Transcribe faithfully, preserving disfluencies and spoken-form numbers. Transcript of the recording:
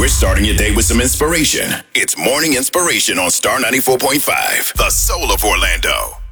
We're starting your day with some inspiration. It's Morning Inspiration on Star ninety-four point five, the soul of Orlando.